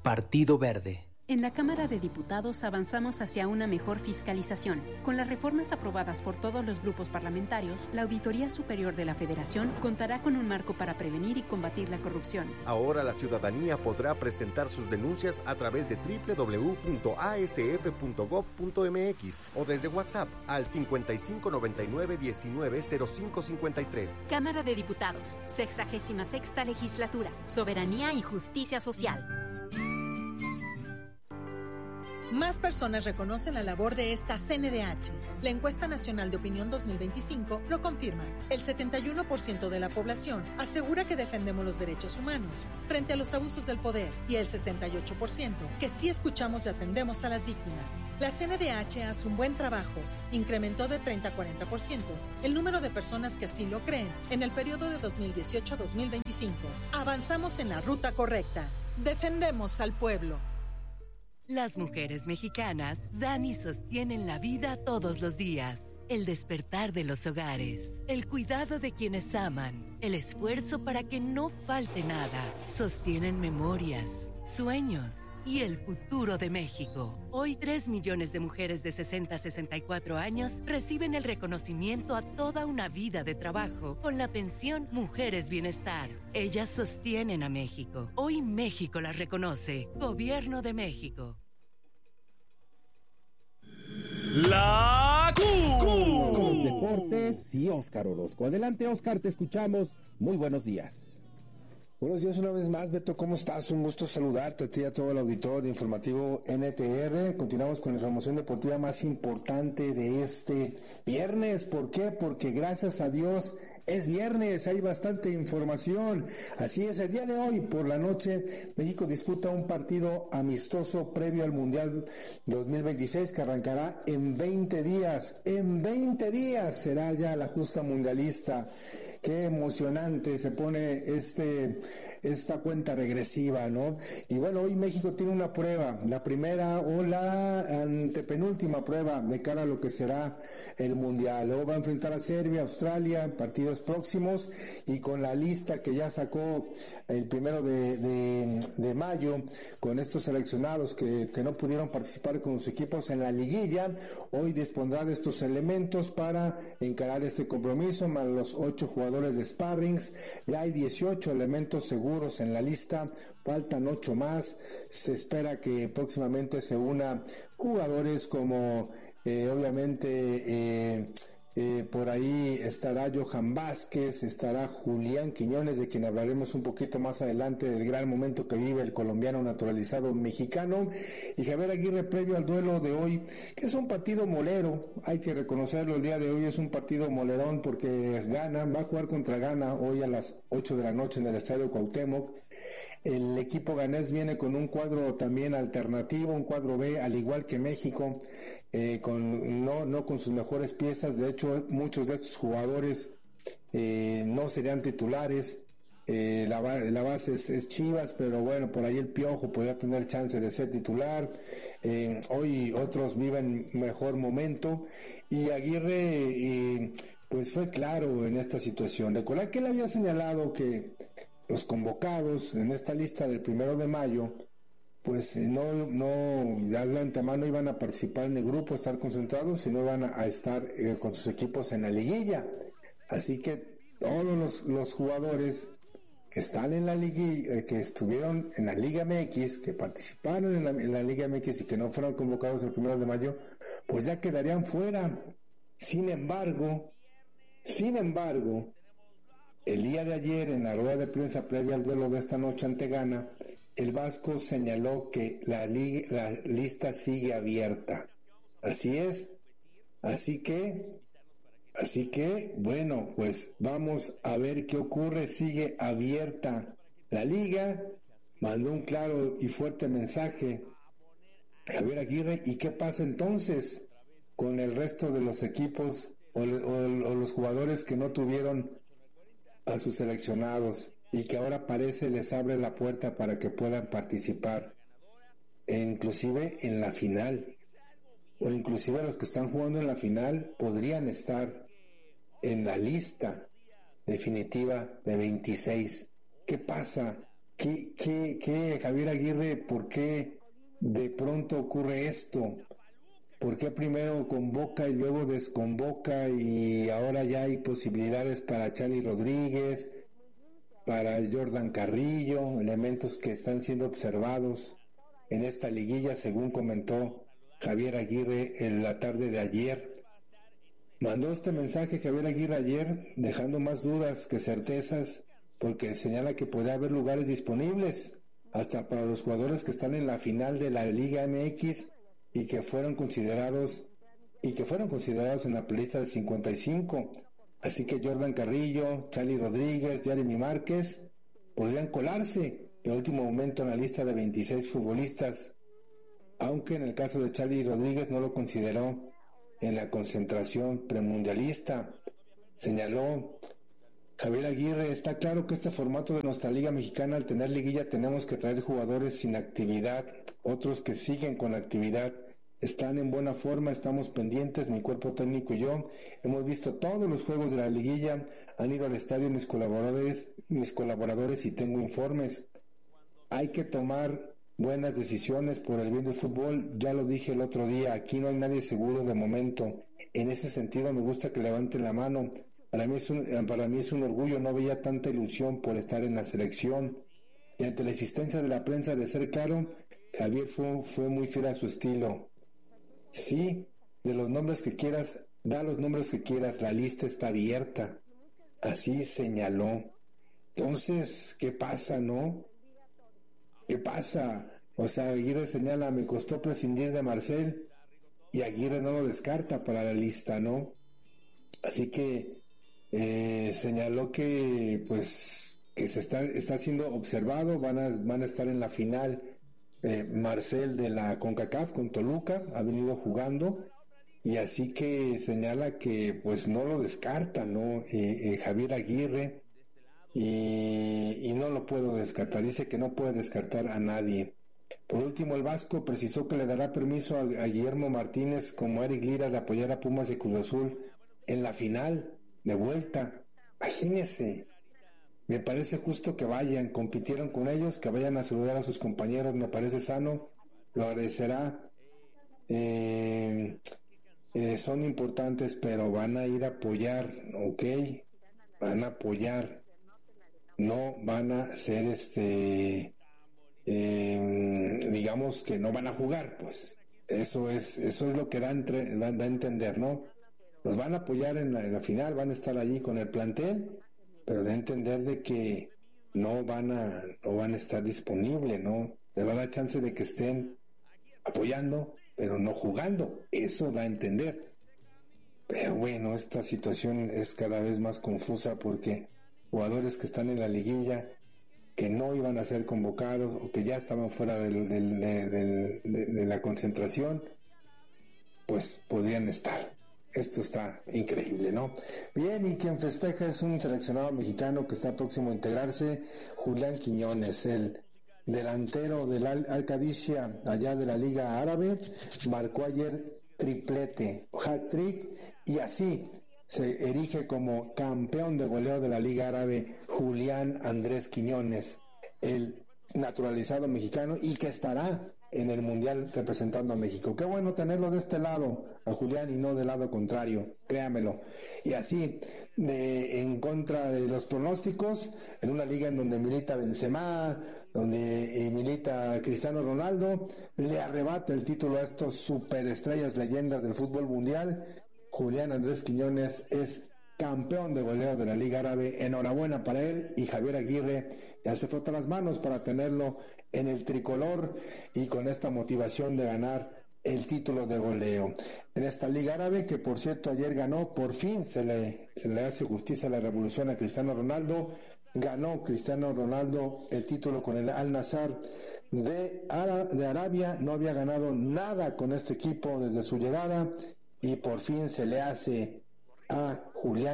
Partido Verde. En la Cámara de Diputados avanzamos hacia una mejor fiscalización. Con las reformas aprobadas por todos los grupos parlamentarios, la Auditoría Superior de la Federación contará con un marco para prevenir y combatir la corrupción. Ahora la ciudadanía podrá presentar sus denuncias a través de www.asf.gov.mx o desde WhatsApp al 5599-190553. Cámara de Diputados, 66ª Legislatura, Soberanía y Justicia Social. Más personas reconocen la labor de esta CNDH. La Encuesta Nacional de Opinión 2025 lo confirma. El 71% de la población asegura que defendemos los derechos humanos frente a los abusos del poder y el 68% que sí escuchamos y atendemos a las víctimas. La CNDH hace un buen trabajo. Incrementó de 30 a 40% el número de personas que así lo creen en el periodo de 2018 a 2025. Avanzamos en la ruta correcta. Defendemos al pueblo. Las mujeres mexicanas dan y sostienen la vida todos los días. El despertar de los hogares, el cuidado de quienes aman, el esfuerzo para que no falte nada. Sostienen memorias, sueños y el futuro de México. Hoy 3 millones de mujeres de 60 a 64 años reciben el reconocimiento a toda una vida de trabajo con la pensión Mujeres Bienestar. Ellas sostienen a México. Hoy México las reconoce. Gobierno de México. La Q. Los deportes y Óscar Orozco. Adelante, Óscar, te escuchamos. Muy buenos días. Buenos días una vez más, Beto, ¿cómo estás? Un gusto saludarte a ti y a todo el auditorio de Informativo NTR. Continuamos con la información deportiva más importante de este viernes. ¿Por qué? Porque gracias a Dios es viernes, hay bastante información. Así es, el día de hoy por la noche México disputa un partido amistoso previo al Mundial 2026 que arrancará en 20 días. En 20 días será ya la justa mundialista. Qué emocionante se pone esta cuenta regresiva, ¿no? Y bueno, hoy México tiene una prueba, la primera o la antepenúltima prueba de cara a lo que será el Mundial. Luego va a enfrentar a Serbia, Australia, partidos próximos, y con la lista que ya sacó el 1 de mayo, con estos seleccionados que no pudieron participar con sus equipos en la liguilla, hoy dispondrá de estos elementos para encarar este compromiso, más los 8 jugadores de sparrings. Ya hay 18 elementos seguros en la lista, faltan 8 más. Se espera que próximamente se una jugadores como obviamente por ahí estará Johan Vázquez, estará Julián Quiñones, de quien hablaremos un poquito más adelante, del gran momento que vive el colombiano naturalizado mexicano, y Javier Aguirre previo al duelo de hoy, que es un partido molero, hay que reconocerlo. El día de hoy es un partido molerón porque Ghana va a jugar contra Ghana hoy a las 8 de la noche en el Estadio Cuauhtémoc. El equipo ganés viene con un cuadro también alternativo, un cuadro B, al igual que México, no con sus mejores piezas. De hecho, muchos de estos jugadores no serían titulares. La base es Chivas, pero bueno, por ahí el Piojo podría tener chance de ser titular. Hoy otros viven mejor momento, y Aguirre pues fue claro en esta situación. Recuerda que él había señalado que los convocados en esta lista del 1 de mayo, pues ya de antemano iban a participar en el grupo, estar concentrados, sino iban a estar con sus equipos en la liguilla. Así que todos los jugadores que están en la liguilla, que estuvieron en la Liga MX, que participaron en la Liga MX y que no fueron convocados el 1 de mayo, pues ya quedarían fuera. Sin embargo, el día de ayer, en la rueda de prensa previa al duelo de esta noche ante Ghana, el vasco señaló que la lista sigue abierta. Así es. Así que, bueno, pues vamos a ver qué ocurre. Sigue abierta la liga. Mandó un claro y fuerte mensaje Javier Aguirre. ¿Y qué pasa entonces con el resto de los equipos o los jugadores que no tuvieron a sus seleccionados y que ahora parece les abre la puerta para que puedan participar inclusive en la final, o inclusive los que están jugando en la final podrían estar en la lista definitiva de 26? ¿Qué pasa? ¿Qué, Javier Aguirre, por qué de pronto ocurre esto? ¿Por qué primero convoca y luego desconvoca y ahora ya hay posibilidades para Charly Rodríguez, para Jordan Carrillo, elementos que están siendo observados en esta liguilla, según comentó Javier Aguirre en la tarde de ayer? Mandó este mensaje Javier Aguirre ayer, dejando más dudas que certezas, porque señala que puede haber lugares disponibles hasta para los jugadores que están en la final de la Liga MX y que fueron considerados en la lista de 55. Así que Jordan Carrillo, Charly Rodríguez, Jeremy Márquez podrían colarse en último momento en la lista de 26 futbolistas, aunque en el caso de Charly Rodríguez no lo consideró en la concentración premundialista. Señaló Javier Aguirre: está claro que este formato de nuestra Liga Mexicana, al tener liguilla, tenemos que traer jugadores sin actividad, otros que siguen con actividad, están en buena forma, estamos pendientes, mi cuerpo técnico y yo, hemos visto todos los juegos de la liguilla, han ido al estadio mis colaboradores y tengo informes. Hay que tomar buenas decisiones por el bien del fútbol, ya lo dije el otro día, aquí no hay nadie seguro de momento. En ese sentido me gusta que levanten la mano. Para mí es un orgullo, no veía tanta ilusión por estar en la selección. Y ante la insistencia de la prensa de ser claro, Javier fue muy fiel a su estilo. Sí, de los nombres que quieras, da los nombres que quieras, la lista está abierta. Así señaló. Entonces, ¿qué pasa, no? ¿Qué pasa? O sea, Aguirre señala: me costó prescindir de Marcel, y Aguirre no lo descarta para la lista, ¿no? Así que señaló que pues que se está siendo observado, van a estar en la final Marcel de la CONCACAF con Toluca, ha venido jugando, y así que señala que pues no lo descarta, ¿no? Javier Aguirre, y no lo puedo descartar, dice que no puede descartar a nadie. Por último, el Vasco precisó que le dará permiso a Guillermo Martínez como Eric Lira de apoyar a Pumas y Cruz Azul en la final de vuelta. Imagínense, me parece justo que vayan, compitieron con ellos, que vayan a saludar a sus compañeros, me parece sano, lo agradecerá. Son importantes, pero van a ir a apoyar, ¿ok? Van a apoyar, no van a ser digamos que no van a jugar, pues. Eso es lo que da a entender, ¿no? Los van a apoyar en la final, van a estar allí con el plantel, pero da a entender de que no van a estar disponibles, ¿no? Les va a dar chance de que estén apoyando, pero no jugando. Eso da a entender. Pero bueno, esta situación es cada vez más confusa porque jugadores que están en la liguilla, que no iban a ser convocados o que ya estaban fuera de la concentración, pues podrían estar. Esto está increíble, ¿no? Bien, y quien festeja es un seleccionado mexicano que está próximo a integrarse, Julián Quiñones, el delantero del Al-Qadisiyah allá de la Liga Árabe, marcó ayer triplete, hat-trick, y así se erige como campeón de goleo de la Liga Árabe Julián Andrés Quiñones, el naturalizado mexicano y que estará en el Mundial representando a México. Qué bueno tenerlo de este lado, a Julián, y no del lado contrario, créamelo. Y así, en contra de los pronósticos, en una liga en donde milita Benzema, donde milita Cristiano Ronaldo, le arrebata el título a estos superestrellas, leyendas del fútbol mundial. Julián Andrés Quiñones es campeón de goleo de la Liga Árabe. Enhorabuena para él, y Javier Aguirre ya se frota las manos para tenerlo en el tricolor y con esta motivación de ganar el título de goleo en esta Liga Árabe, que por cierto ayer ganó, por fin se le hace justicia a la revolución a Cristiano Ronaldo. Ganó Cristiano Ronaldo el título con el Al-Nassr de Arabia, no había ganado nada con este equipo desde su llegada, y por fin se le hace a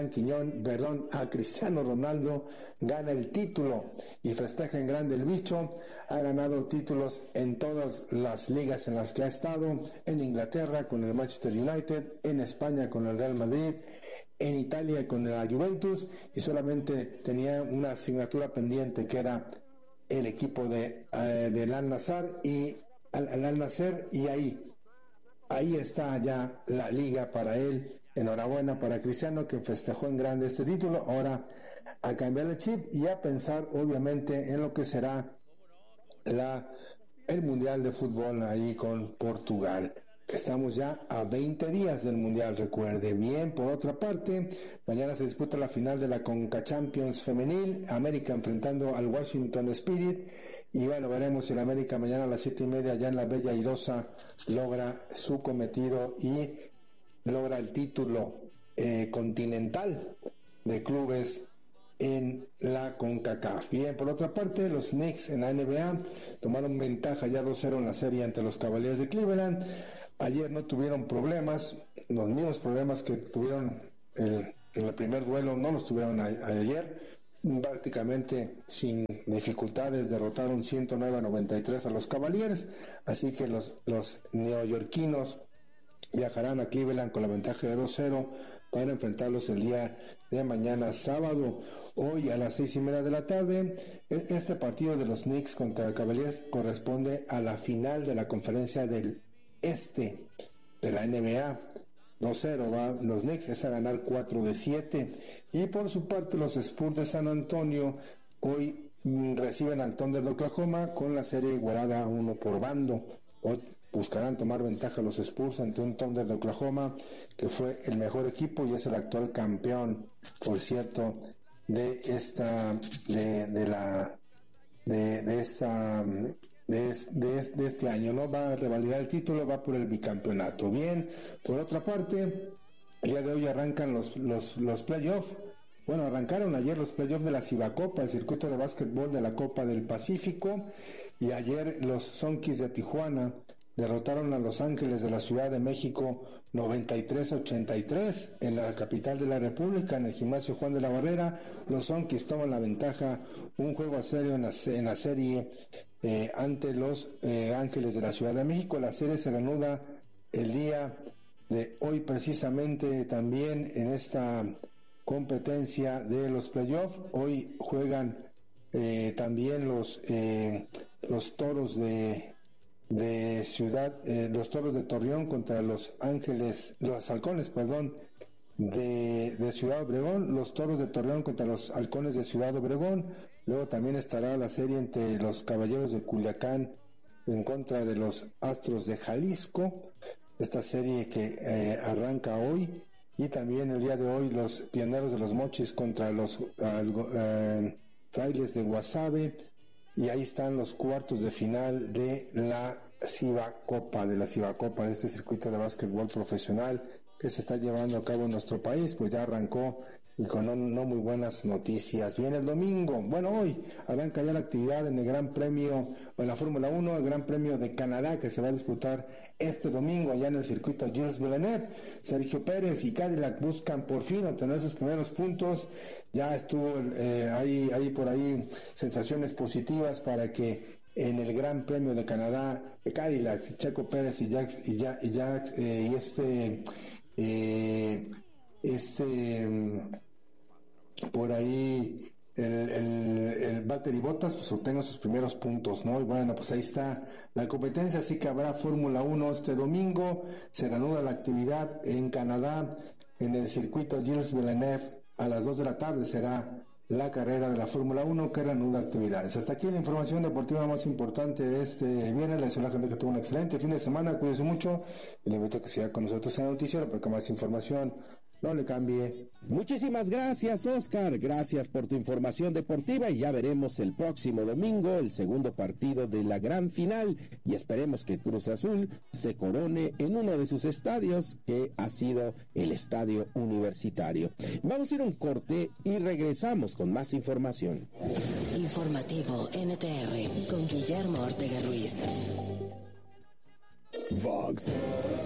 Cristiano Ronaldo, gana el título y festeja en grande el bicho. Ha ganado títulos en todas las ligas en las que ha estado, en Inglaterra con el Manchester United, en España con el Real Madrid, en Italia con la Juventus, y solamente tenía una asignatura pendiente, que era el equipo del Al-Nassr y ahí está ya la liga para él. Enhorabuena para Cristiano, que festejó en grande este título. Ahora a cambiar el chip y a pensar obviamente en lo que será el Mundial de Fútbol ahí con Portugal. Estamos ya a 20 días del Mundial, recuerde. Bien, por otra parte, mañana se disputa la final de la Conca Champions femenil, América enfrentando al Washington Spirit, y bueno, veremos si el América mañana a las 7:30 allá en la Bella Airosa logra su cometido y logra el título continental de clubes en la CONCACAF. Bien, por otra parte, los Knicks en la NBA tomaron ventaja ya 2-0 en la serie ante los Cavaliers de Cleveland. Ayer no tuvieron problemas, los mismos problemas que tuvieron en el primer duelo no los tuvieron ayer. Prácticamente sin dificultades derrotaron 109-93 a los Cavaliers, así que los neoyorquinos viajarán a Cleveland con la ventaja de 2-0 para enfrentarlos el día de mañana sábado. Hoy a las 6:30 de la tarde, este partido de los Knicks contra Cavaliers corresponde a la final de la conferencia del este de la NBA. 2-0 va los Knicks, es a ganar 4 de 7. Y por su parte los Spurs de San Antonio hoy reciben al Thunder de Oklahoma con la serie igualada 1 por bando. Hoy buscarán tomar ventaja los Spurs ante un Thunder de Oklahoma que fue el mejor equipo y es el actual campeón, por cierto, de este año, ¿no? Va a revalidar el título, va por el bicampeonato. Bien, por otra parte, el día de hoy arrancan los playoffs. Bueno, arrancaron ayer los playoffs de la Cibacopa, el circuito de básquetbol de la Copa del Pacífico, y ayer los Zonkis de Tijuana derrotaron a Los Ángeles de la Ciudad de México 93-83 en la capital de la República, en el gimnasio Juan de la Barrera. Los Zonkis toman la ventaja, un juego a cero en la serie ante los Ángeles de la Ciudad de México. La serie se reanuda el día de hoy precisamente también en esta competencia de los playoffs. Hoy juegan también los Toros los Toros de Torreón contra los Halcones, de Ciudad Obregón, los Toros de Torreón contra los Halcones de Ciudad Obregón. Luego también estará la serie entre los Caballeros de Culiacán en contra de los Astros de Jalisco, esta serie que arranca hoy. Y también el día de hoy los Pioneros de los Mochis contra los Frailes de Guasave. Y ahí están los cuartos de final de la Cibacopa, de este circuito de básquetbol profesional que se está llevando a cabo en nuestro país. Pues ya arrancó y con no muy buenas noticias. Viene el domingo, hoy arranca ya la actividad en el Gran Premio, en la Fórmula 1, el Gran Premio de Canadá, que se va a disputar este domingo allá en el circuito Gilles Villeneuve. Sergio Pérez y Cadillac buscan por fin obtener sus primeros puntos. Ya estuvo hay por ahí sensaciones positivas para que en el Gran Premio de Canadá Cadillac, Checo Pérez por ahí el Valtteri Bottas pues obtenga sus primeros puntos, ¿no? Y bueno, pues ahí está la competencia, así que habrá Fórmula 1 este domingo. Se reanuda la actividad en Canadá en el circuito Gilles Villeneuve a las 2 de la tarde será la carrera de la Fórmula 1 que reanuda actividades. Hasta aquí la información deportiva más importante de este viernes. Le deseo a la gente que tuvo un excelente fin de semana, cuídese mucho y le invito a que siga con nosotros en el noticiero porque más información no le cambie. Muchísimas gracias, Oscar. Gracias por tu información deportiva y ya veremos el próximo domingo el segundo partido de la gran final y esperemos que Cruz Azul se corone en uno de sus estadios que ha sido el Estadio Universitario. Vamos a ir a un corte y regresamos con más información. Informativo NTR con Guillermo Ortega Ruiz. Vox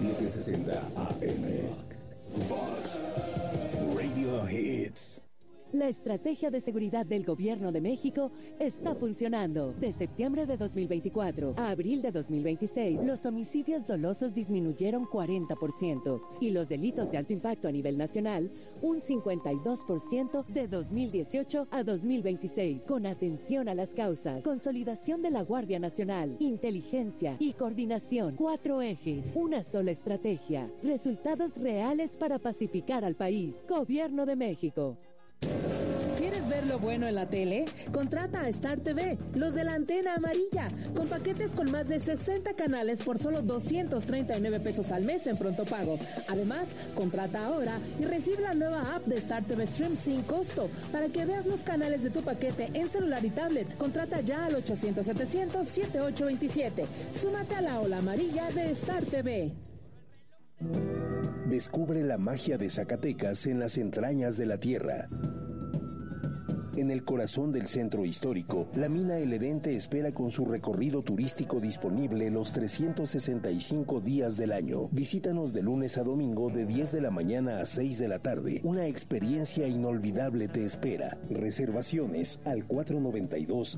760 AM. Vox Radio Hits. La estrategia de seguridad del Gobierno de México está funcionando. De septiembre de 2024 a abril de 2026, los homicidios dolosos disminuyeron 40% y los delitos de alto impacto a nivel nacional un 52% de 2018 a 2026. Con atención a las causas, consolidación de la Guardia Nacional, inteligencia y coordinación. 4 ejes, una sola estrategia. Resultados reales para pacificar al país. Gobierno de México. ¿Quieres ver lo bueno en la tele? Contrata a Star TV, los de la antena amarilla, con paquetes con más de 60 canales por solo 239 pesos al mes en pronto pago. Además, contrata ahora y recibe la nueva app de Star TV Stream sin costo para que veas los canales de tu paquete en celular y tablet. Contrata ya al 800-700-7827. Súmate a la ola amarilla de Star TV. Descubre la magia de Zacatecas en las entrañas de la tierra. En el corazón del centro histórico, la mina El Edén te espera con su recorrido turístico disponible los 365 días del año. Visítanos de lunes a domingo de 10 de la mañana a 6 de la tarde. Una experiencia inolvidable te espera. Reservaciones al 492